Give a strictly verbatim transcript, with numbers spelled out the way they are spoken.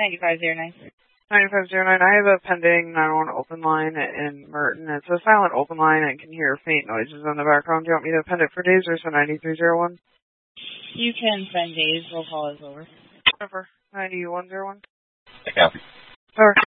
ninety-five zero nine. ninety-five zero nine, I have a pending nine one one open line in Merton. It's a silent open line and can hear faint noises in the background. Do you want me to append it for days or so ninety-three zero one? You can send days. Roll call is over. Over. ninety-one zero one. I copy. Over.